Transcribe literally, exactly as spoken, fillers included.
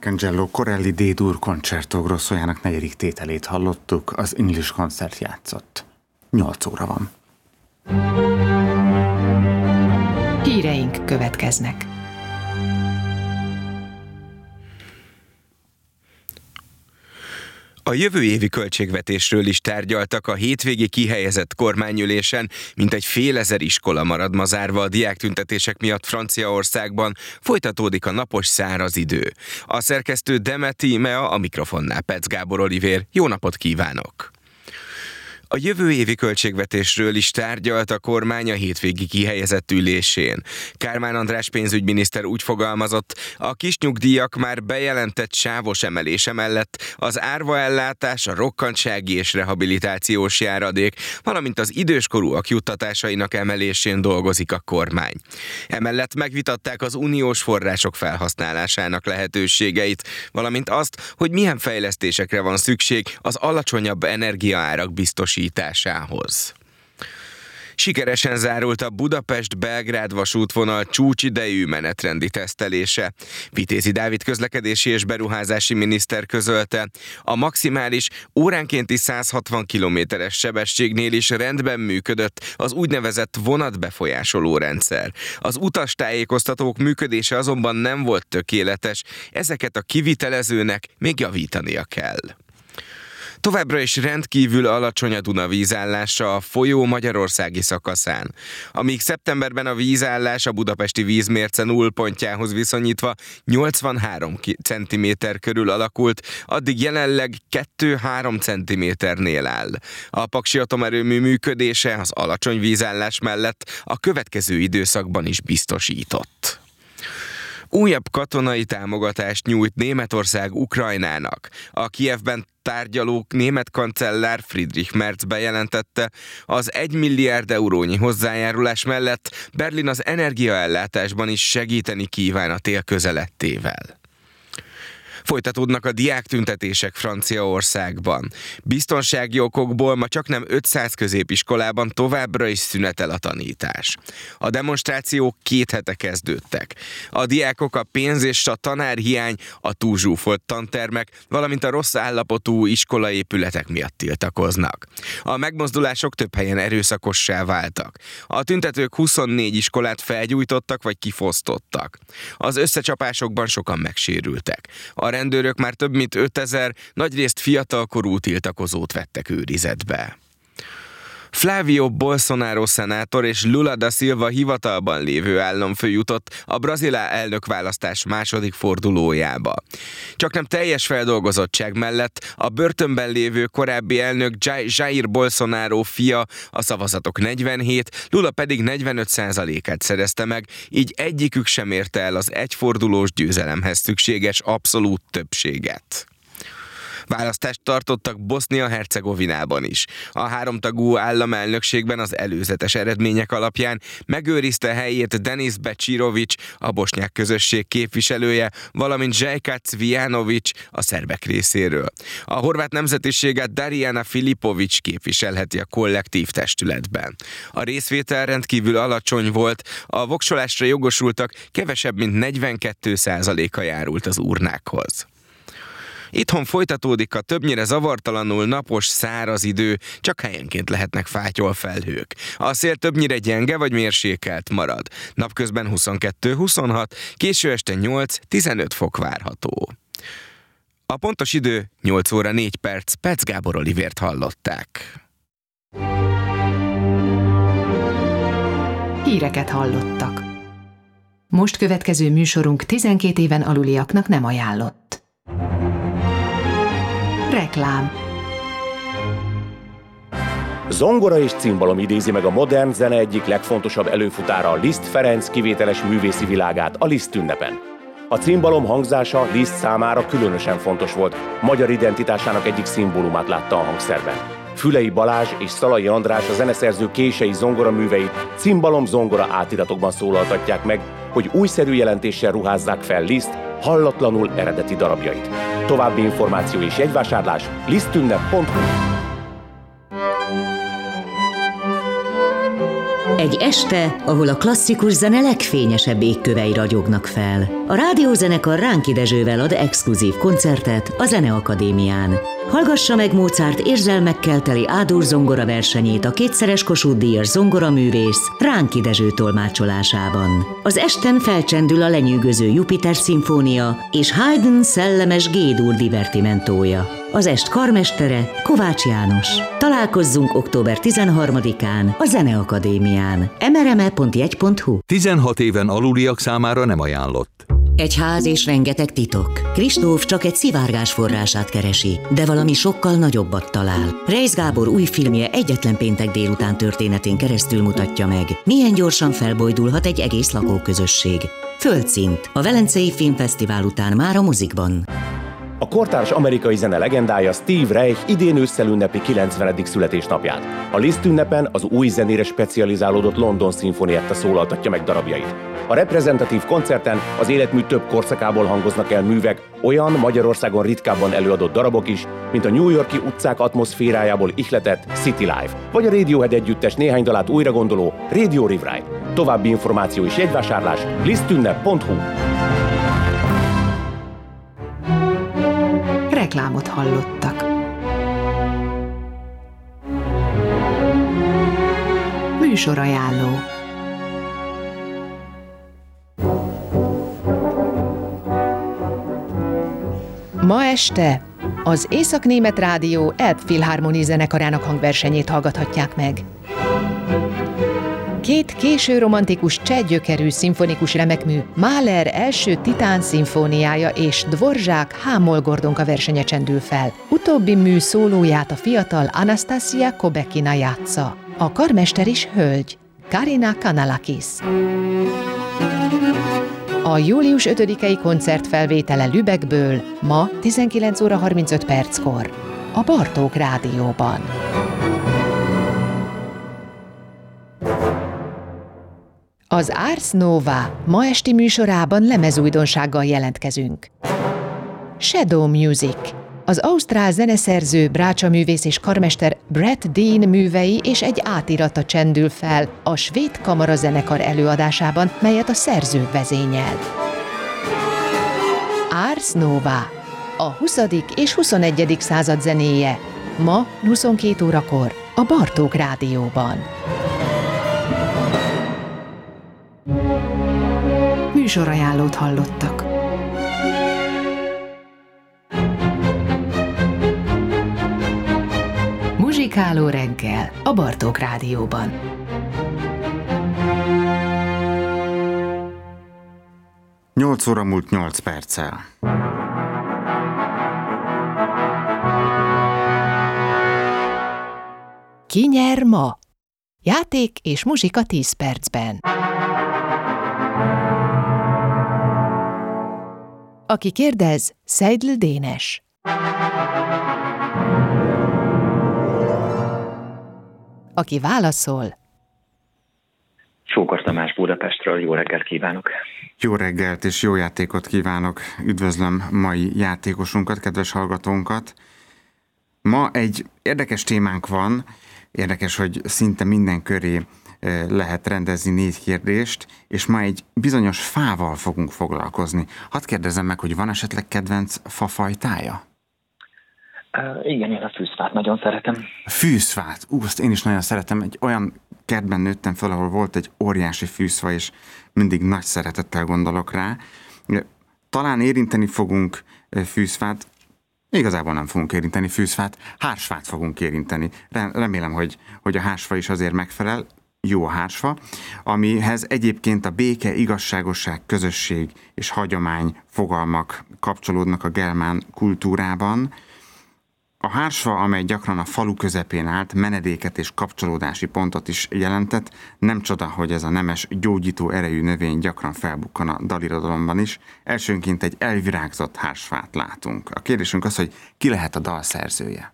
Marcangelo Corelli D-dur Concerto Grossojának negyedik tételét hallottuk, az English Concert játszott. Nyolc óra van. Híreink következnek. A jövő évi költségvetésről is tárgyaltak a hétvégi kihelyezett kormányülésen, mintegy fél ezer iskola marad ma zárva a diáktüntetések miatt Franciaországban, folytatódik a napos száraz idő. A szerkesztő Demeti Mea, a mikrofonnál Petsz Gábor Olivér. Jó napot kívánok! A jövő évi költségvetésről is tárgyalt a kormány a hétvégi kihelyezett ülésén. Kármán András pénzügyminiszter úgy fogalmazott, a kisnyugdíjak már bejelentett sávos emelése mellett az árvaellátás, a rokkantsági és rehabilitációs járadék, valamint az időskorúak juttatásainak emelésén dolgozik a kormány. Emellett megvitatták az uniós források felhasználásának lehetőségeit, valamint azt, hogy milyen fejlesztésekre van szükség az alacsonyabb energiaárak biztosításához. Sikeresen zárult a Budapest-Belgrád vasútvonal csúcsidejű menetrendi tesztelése. Vitézi Dávid közlekedési és beruházási miniszter közölte, a maximális óránkénti száz hatvan kilométeres sebességnél is rendben működött az úgynevezett vonatbefolyásoló rendszer. Az utastájékoztatók működése azonban nem volt tökéletes, ezeket a kivitelezőnek még javítania kell. Továbbra is rendkívül alacsony a Duna vízállása a folyó magyarországi szakaszán. Amíg szeptemberben a vízállás a budapesti vízmérce nullpontjához viszonyítva nyolcvanhárom centiméter körül alakult, addig jelenleg kettő-három centiméternél áll. A Paksi atomerőmű működése az alacsony vízállás mellett a következő időszakban is biztosított. Újabb katonai támogatást nyújt Németország Ukrajnának. A Kijevben tárgyaló német kancellár Friedrich Merz bejelentette, az egy milliárd eurónyi hozzájárulás mellett Berlin az energiaellátásban is segíteni kíván a tél közelettével. Folytatódnak a diáktüntetések Franciaországban. Biztonsági okokból ma csaknem ötszáz középiskolában továbbra is szünetel a tanítás. A demonstrációk két hete kezdődtek. A diákok a pénz és a tanárhiány, a túlzsúfolt tantermek, valamint a rossz állapotú iskolaépületek miatt tiltakoznak. A megmozdulások több helyen erőszakossá váltak. A tüntetők huszonnégy iskolát felgyújtottak vagy kifosztottak. Az összecsapásokban sokan megsérültek. A rendőrök már több mint ötezer, nagyrészt fiatalkorú tiltakozót vettek őrizetbe. Flávio Bolsonaro szenátor és Lula da Silva hivatalban lévő államfő jutott a brazil elnökválasztás második fordulójába. Csaknem teljes feldolgozottság mellett a börtönben lévő korábbi elnök Jair Bolsonaro fia a szavazatok negyvenhét, Lula pedig negyvenöt százalékát szerezte meg, így egyikük sem érte el az egyfordulós győzelemhez szükséges abszolút többséget. Választást tartottak Bosznia-Hercegovinában is. A háromtagú államelnökségben az előzetes eredmények alapján megőrizte helyét Denis Bečirović, a bosnyák közösség képviselője, valamint Željka Cvijanović a szerbek részéről. A horvát nemzetiséget Darijana Filipović képviselheti a kollektív testületben. A részvétel rendkívül alacsony volt, a voksolásra jogosultak kevesebb mint negyvenkét százaléka járult az urnákhoz. Itthon folytatódik a többnyire zavartalanul napos, száraz idő, csak helyenként lehetnek fátyolfelhők. A szél többnyire gyenge vagy mérsékelt marad. Napközben huszonkettő-huszonhat, késő este nyolc-tizenöt fok várható. A pontos idő nyolc óra négy perc, Petsz Gábor Olivért hallották. Híreket hallottak. Most következő műsorunk tizenkét éven aluliaknak nem ajánlott. Reklám. Zongora és cimbalom idézi meg a modern zene egyik legfontosabb előfutára, a Liszt Ferenc kivételes művészi világát a Liszt ünnepen. A cimbalom hangzása Liszt számára különösen fontos volt, magyar identitásának egyik szimbólumát látta a hangszerben. Fülei Balázs és Szalai András, a zeneszerző kései zongoraműveit cimbalom-zongora átiratokban szólaltatják meg, hogy újszerű jelentéssel ruházzák fel Liszt hallatlanul eredeti darabjait. További információ és jegyvásárlás lisztünnep pont hu. Egy este, ahol a klasszikus zene legfényesebb égkövei ragyognak fel. A rádiózenekar Ránki Dezsővel ad exkluzív koncertet a Zeneakadémián. Hallgassa meg Mozart érzelmekkel teli Ádur zongora versenyét a kétszeres Kossuth-díjas zongoraművész Ránki Dezső tolmácsolásában. Az esten felcsendül a lenyűgöző Jupiter szimfónia és Haydn szellemes G-dur divertimentója. Az est karmestere Kovács János. Találkozzunk október tizenharmadikán a Zeneakadémián. emereme pont jegy pont hu. tizenhat éven aluliak számára nem ajánlott. Egy ház és rengeteg titok. Kristóf csak egy szivárgás forrását keresi, de valami sokkal nagyobbat talál. Reisz Gábor új filmje egyetlen péntek délután történetén keresztül mutatja meg, milyen gyorsan felbojdulhat egy egész lakóközösség. Földszint, a Velencei Filmfesztivál után már a mozikban. A kortárs amerikai zene legendája Steve Reich idén ősszel ünnepli kilencvenedik születésnapját. A Liszt ünnepen az új zenére specializálódott London Sinfonietta szólaltatja meg darabjait. A reprezentatív koncerten az életmű több korszakából hangoznak el művek, olyan Magyarországon ritkábban előadott darabok is, mint a New York-i utcák atmoszférájából ihletett City Life, vagy a Radiohead együttes néhány dalát újra gondoló Radio Rewrite. További információ és jegyvásárlás lisztünnep pont hu. Reklámot hallottak. Műsorajánló. Ma este az Észak-Német Rádió Elbphilharmonie zenekarának hangversenyét hallgathatják meg. Két késő romantikus cseh gyökerű szimfonikus remekmű, Mahler első Titán szimfóniája és Dvorzsák Hámol Gordonka versenye csendül fel. Utóbbi mű szólóját a fiatal Anastasia Kobekina játsza. A karmester is hölgy, Karina Kanalakis. A július ötödikei koncert felvétele Lübeckből ma tizenkilenc óra harmincöt perckor a Bartók Rádióban. Az Ars Nova ma esti műsorában lemezújdonsággal jelentkezünk. Shadow Music. Az ausztrál zeneszerző, brácsaművész és karmester Brett Dean művei és egy átirata csendül fel a Svéd Kamara Zenekar előadásában, melyet a szerző vezényel. Ars Nova. A huszadik és huszonegyedik század zenéje. Ma huszonkét órakor a Bartók Rádióban. Műsorajánlót hallottak. Muzsikáló reggel a Bartók Rádióban. nyolc óra múlt nyolc perccel. Ki nyer ma? Játék és muzsika tíz percben. Aki kérdez, Seidl Dénes. Aki válaszol, Sógor Tamás Budapestről, jó reggelt kívánok! Jó reggelt és jó játékot kívánok! Üdvözlöm mai játékosunkat, kedves hallgatónkat! Ma egy érdekes témánk van, érdekes, hogy szinte minden köré lehet rendezni négy kérdést, és ma egy bizonyos fával fogunk foglalkozni. Hadd kérdezzem meg, hogy van esetleg kedvenc fafajtája? Uh, igen, én a fűszfát nagyon szeretem. Fűszfát? Ú, azt én is nagyon szeretem. Egy olyan kertben nőttem fel, ahol volt egy óriási fűszfa, és mindig nagy szeretettel gondolok rá. Talán érinteni fogunk fűszfát, igazából nem fogunk érinteni fűszfát, hársfát fogunk érinteni. Remélem, hogy, hogy a hársfa is azért megfelel. Jó a hársfa, amihez egyébként a béke, igazságosság, közösség és hagyomány fogalmak kapcsolódnak a germán kultúrában. A hársfa, amely gyakran a falu közepén állt, menedéket és kapcsolódási pontot is jelentett, nem csoda, hogy ez a nemes, gyógyító erejű növény gyakran felbukkan a dalirodalomban is. Elsőnként egy elvirágzott hársfát látunk. A kérdésünk az, hogy ki lehet a dal szerzője?